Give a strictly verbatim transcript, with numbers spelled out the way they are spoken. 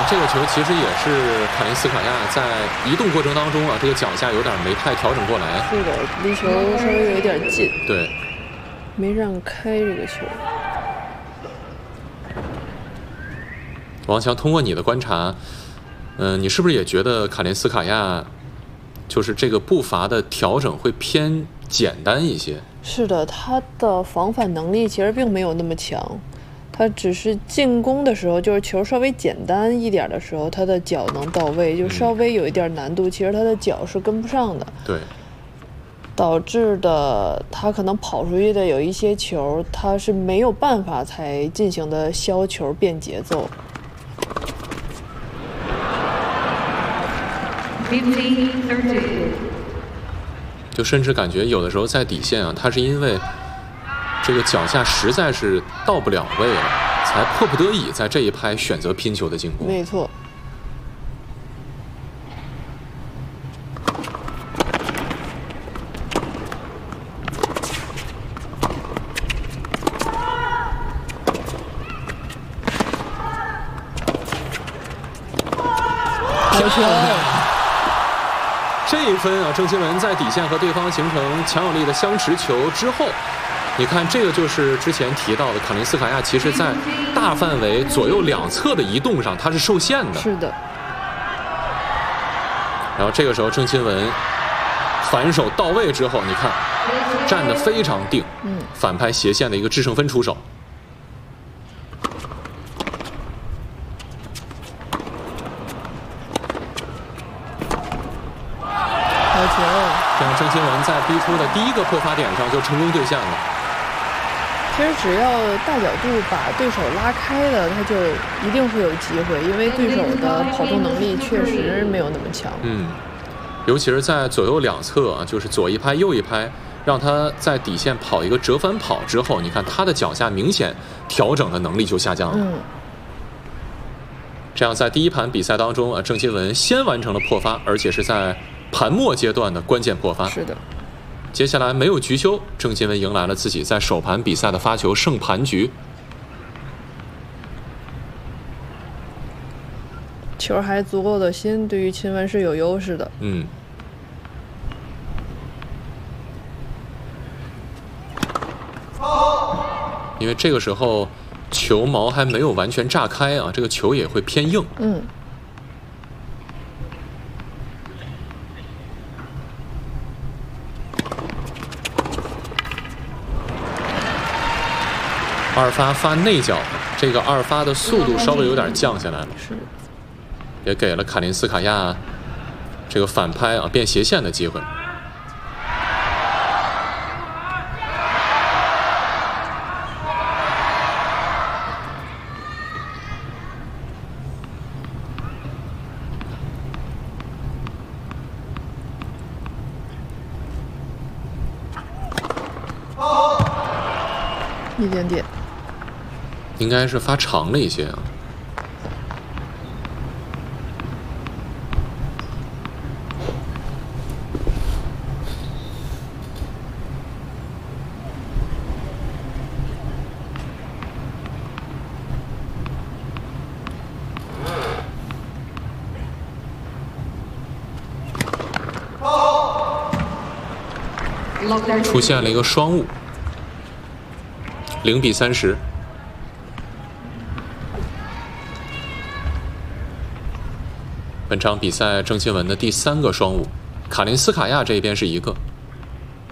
这个球其实也是卡林斯卡亚在移动过程当中啊，这个脚下有点没太调整过来。 是的，离球稍微有一点近。 对， 没让开这个球。 王强，通过你的观察，嗯、呃，你是不是也觉得卡林斯卡亚就是这个步伐的调整会偏简单一些？ 是的，他的防反能力其实并没有那么强。他只是进攻的时候，就是球稍微简单一点的时候，他的脚能到位，就稍微有一点难度。嗯、其实他的脚是跟不上的， 对， 导致的他可能跑出去的有一些球，他是没有办法才进行的削球变节奏。 就甚至感觉有的时候在底线啊，他是因为。这个脚下实在是到不了位了，才迫不得已在这一拍选择拼球的进攻。 没错。 漂亮！这一分啊，郑钦文在底线和对方形成强有力的相持球之后。你看，这个就是之前提到的卡林斯卡亚，其实在大范围左右两侧的移动上，它是受限的。 是的。 然后这个时候，郑钦文反手到位之后，你看站得非常定， 嗯， 反拍斜线的一个制胜分出手。 好球！ 这样，郑钦文在逼出的第一个破发点上就成功兑现了。 其实只要大角度把对手拉开了，他就一定会有机会，因为对手的跑动能力确实没有那么强。 嗯，尤其是在左右两侧啊，就是左一拍右一拍，让他在底线跑一个折返跑之后，你看他的脚下明显调整的能力就下降了。 嗯。 这样在第一盘比赛当中啊，郑钦文先完成了破发，而且是在盘末阶段的关键破发。 是的。 接下来没有局休，郑钦文迎来了自己在首盘比赛的发球胜盘局。 球还足够的新，对于钦文是有优势的。 嗯。因为这个时候球毛还没有完全炸开啊，这个球也会偏硬。 嗯。 二发发内角，这个二发的速度稍微有点降下来了， 是， 也给了卡林斯卡亚这个反拍啊变斜线的机会。 一点点。 应该是发长了一些啊。出现了一个双误，零比三十。本场比赛郑钦文的第三个双误，卡林斯卡亚这边是一个。